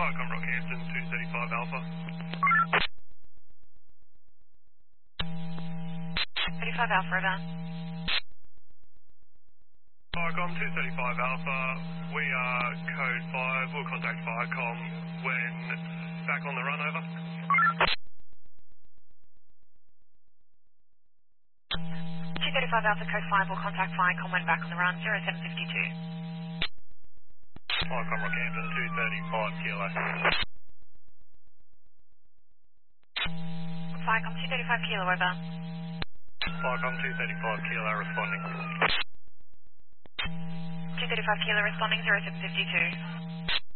Viacom Rockhampton 235 Alpha. 35 Alpha, over. Viacom 235 Alpha, we are code 5, we'll contact Viacom when back on the run, over. 235 Alpha, code 5, will contact Viacom when back on the run, 0752. Viacom Rockhampton 235 Kilo. Viacom 235 Kilo, over. Viacom 235 Kilo responding. 235 Kilo responding, 0752.